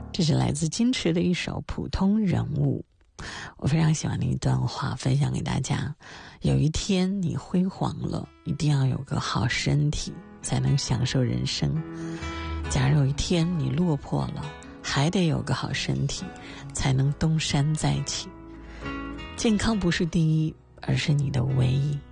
这是来自金池的一首《普通人物》。我非常喜欢的一段话，分享给大家。有一天你辉煌了，一定要有个好身体，才能享受人生。假如有一天你落魄了，还得有个好身体，才能东山再起。健康不是第一，而是你的唯一。